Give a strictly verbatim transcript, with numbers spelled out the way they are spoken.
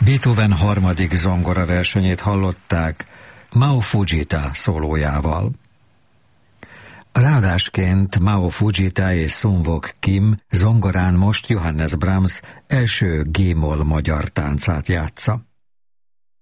Beethoven harmadik zongora versenyét hallották Mao Fujita szólójával. Ráadásként Mao Fujita és Sun Wook Kim zongorán most Johannes Brahms első G-moll magyar táncát játsza.